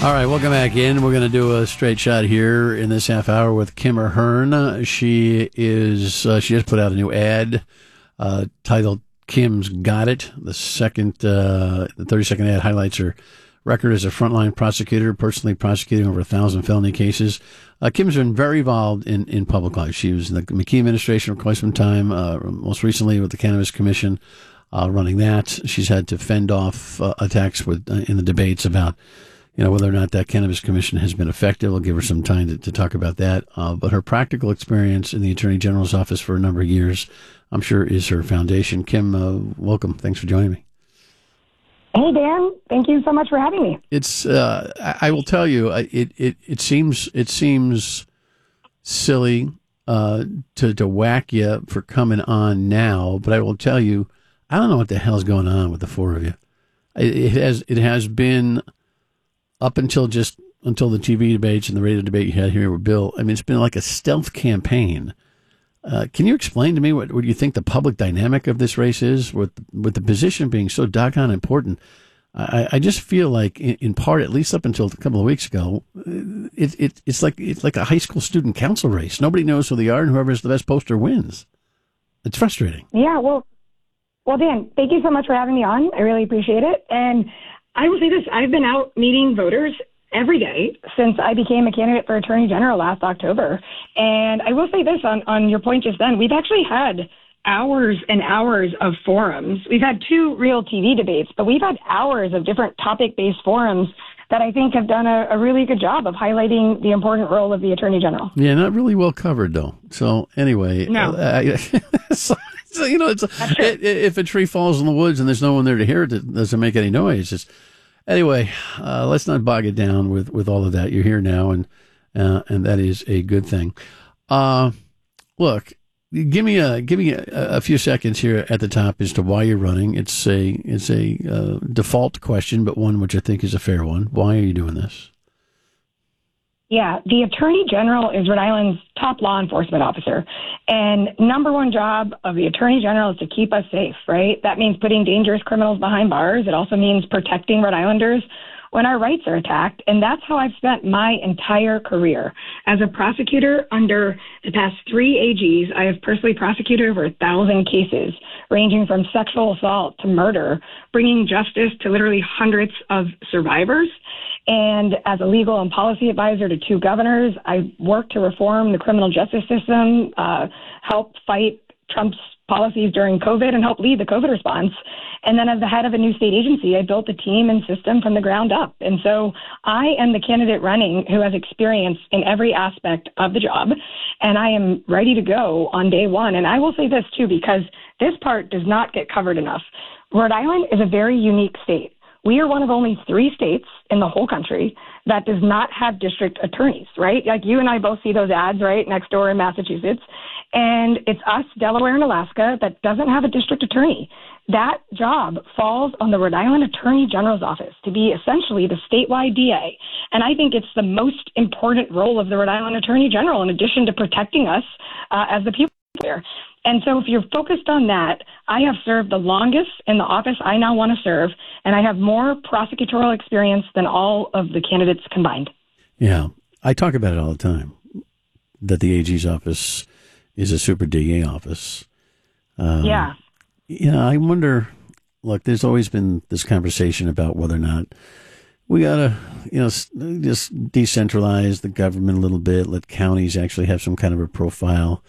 All right, welcome back in. We're going to do a straight shot here in this half hour with Kim Ahern. She just put out a new ad titled "Kim's Got It." The 30-second ad highlights her record as a frontline prosecutor, personally prosecuting over 1,000 felony cases. Kim's been very involved in public life. She was in the McKee administration for quite some time, most recently with the Cannabis Commission, running that. She's had to fend off attacks in the debates about whether or not that Cannabis Commission has been effective. We'll give her some time to talk about that. But her practical experience in the Attorney General's office for a number of years, I'm sure, is her foundation. Kim, welcome. Thanks for joining me. Hey, Dan. Thank you so much for having me. It's I will tell you, it seems silly to whack you for coming on now, but I will tell you, I don't know what the hell's going on with the four of you. It has been up until the TV debates and the radio debate you had here with Bill. I mean, it's been like a stealth campaign. Can you explain to me what you think the public dynamic of this race is, with the position being so doggone important? I just feel like, in part, at least up until a couple of weeks ago, it's like a high school student council race. Nobody knows who they are, and whoever has the best poster wins. It's frustrating. Yeah, well, Dan, thank you so much for having me on. I really appreciate it. And I will say this, I've been out meeting voters every day since I became a candidate for Attorney General last October. And I will say this on your point just then, we've actually had hours and hours of forums. We've had 2 real TV debates, but we've had hours of different topic-based forums that I think have done a really good job of highlighting the important role of the Attorney General. Yeah, not really well covered, though. So anyway, no. So, if a tree falls in the woods and there's no one there to hear it, it doesn't make any noise. Anyway, let's not bog it down with all of that. You're here now, and that is a good thing. Look, give me a few seconds here at the top as to why you're running. It's a default question, but one which I think is a fair one. Why are you doing this? Yeah, the Attorney General is Rhode Island's top law enforcement officer. And number one job of the Attorney General is to keep us safe, right? That means putting dangerous criminals behind bars. It also means protecting Rhode Islanders when our rights are attacked. And that's how I've spent my entire career. As a prosecutor under the past 3 AGs, I have personally prosecuted over 1,000 cases, ranging from sexual assault to murder, bringing justice to literally hundreds of survivors. And as a legal and policy advisor to 2 governors, I worked to reform the criminal justice system, help fight Trump's policies during COVID, and help lead the COVID response. And then as the head of a new state agency, I built a team and system from the ground up. And so I am the candidate running who has experience in every aspect of the job, and I am ready to go on day one. And I will say this, too, because this part does not get covered enough. Rhode Island is a very unique state. We are one of only 3 states in the whole country that does not have district attorneys, right? Like you and I both see those ads, right, next door in Massachusetts. And it's us, Delaware and Alaska, that doesn't have a district attorney. That job falls on the Rhode Island Attorney General's office to be essentially the statewide DA. And I think it's the most important role of the Rhode Island Attorney General, in addition to protecting us as the people here. And so if you're focused on that, I have served the longest in the office I now want to serve, and I have more prosecutorial experience than all of the candidates combined. Yeah, I talk about it all the time, that the AG's office is a super DA office. Yeah. I wonder, look, there's always been this conversation about whether or not we got to, just decentralize the government a little bit, let counties actually have some kind of a profile.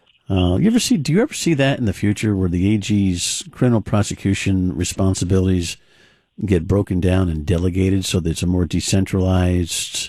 Do you ever see that in the future, where the AG's criminal prosecution responsibilities get broken down and delegated so that it's a more decentralized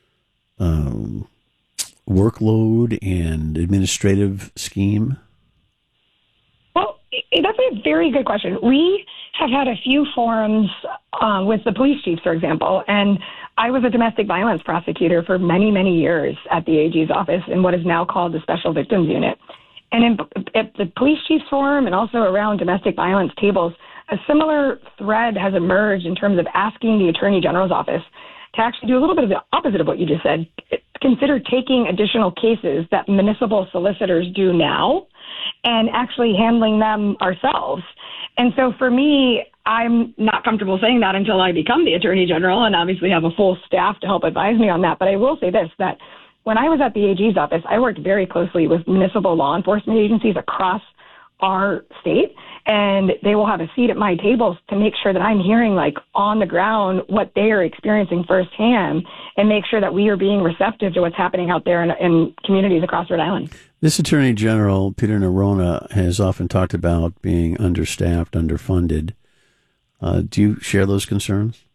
workload and administrative scheme? Well, that's a very good question. We have had a few forums with the police chiefs, for example, and I was a domestic violence prosecutor for many, many years at the AG's office in what is now called the Special Victims Unit. And at the police chiefs forum and also around domestic violence tables, a similar thread has emerged in terms of asking the Attorney General's office to actually do a little bit of the opposite of what you just said. Consider taking additional cases that municipal solicitors do now and actually handling them ourselves. And so for me, I'm not comfortable saying that until I become the Attorney General and obviously have a full staff to help advise me on that. But I will say this, that when I was at the AG's office, I worked very closely with municipal law enforcement agencies across our state, and they will have a seat at my tables to make sure that I'm hearing, like, on the ground what they are experiencing firsthand, and make sure that we are being receptive to what's happening out there in communities across Rhode Island. This Attorney General, Peter Neronha, has often talked about being understaffed, underfunded. Do you share those concerns?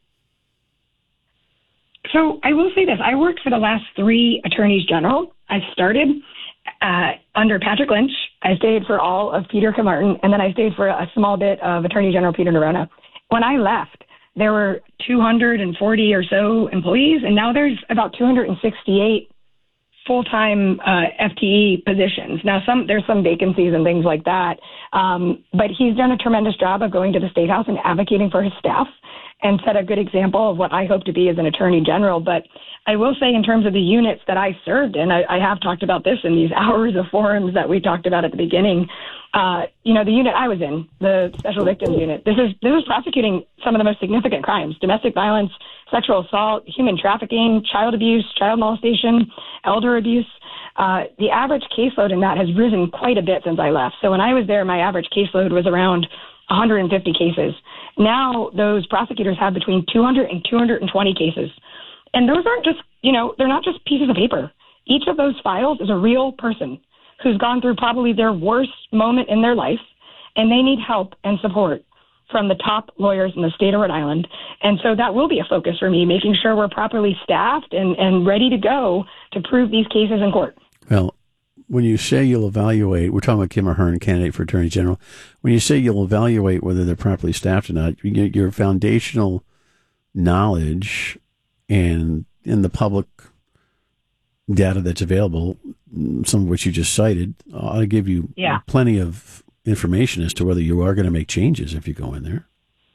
So I will say this. I worked for the last 3 attorneys general. I started under Patrick Lynch. I stayed for all of Peter Camartin, and then I stayed for a small bit of Attorney General Peter Neronha. When I left, there were 240 or so employees, and now there's about 268 full-time FTE positions. Now, there's some vacancies and things like that, but he's done a tremendous job of going to the State House and advocating for his staff and set a good example of what I hope to be as an attorney general. But I will say, in terms of the units that I served in, I have talked about this in these hours of forums that we talked about at the beginning. The unit I was in, the Special Victims Unit, this is prosecuting some of the most significant crimes: domestic violence, sexual assault, human trafficking, child abuse, child molestation, elder abuse. The average caseload in that has risen quite a bit since I left. So when I was there, my average caseload was around 150 cases. Now those prosecutors have between 200 and 220 cases. And those aren't just, they're not just pieces of paper. Each of those files is a real person who's gone through probably their worst moment in their life, and they need help and support from the top lawyers in the state of Rhode Island. And so that will be a focus for me, making sure we're properly staffed and ready to go to prove these cases in court. Well, when you say you'll evaluate, we're talking about Kim Ahern, candidate for Attorney General. When you say you'll evaluate whether they're properly staffed or not, your foundational knowledge and in the public data that's available, some of which you just cited, ought to give you plenty of information as to whether you are going to make changes if you go in there.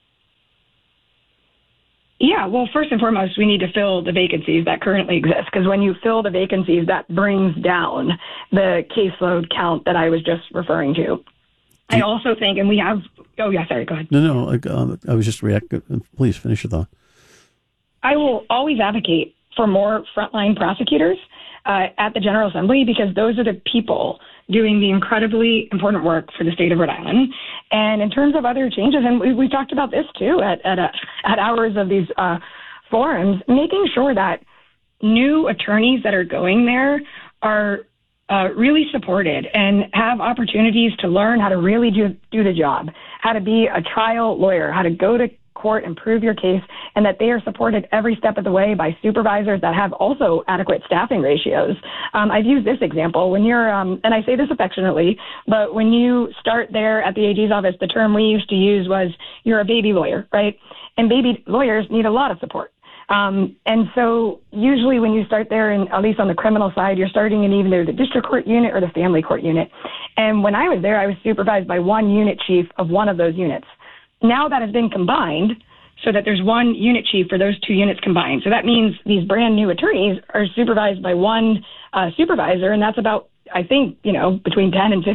Yeah, well, first and foremost, we need to fill the vacancies that currently exist, because when you fill the vacancies, that brings down the caseload count that I was just referring to. I also think, and we have, oh, yeah, sorry, go ahead. No, I was just reacting. Please finish your thought. I will always advocate for more frontline prosecutors at the General Assembly, because those are the people doing the incredibly important work for the state of Rhode Island. And in terms of other changes, and we talked about this too at hours of these forums, making sure that new attorneys that are going there are really supported and have opportunities to learn how to really do the job, how to be a trial lawyer, how to go to court and prove your case, and that they are supported every step of the way by supervisors that have also adequate staffing ratios. I've used this example. When you're, and I say this affectionately, but when you start there at the AG's office, the term we used to use was you're a baby lawyer, right? And baby lawyers need a lot of support. And so usually when you start there, and at least on the criminal side, you're starting in either the district court unit or the family court unit. And when I was there, I was supervised by one unit chief of one of those units. Now that has been combined so that there's one unit chief for those 2 units combined. So that means these brand new attorneys are supervised by one supervisor, and that's about, I think, between 10 and 15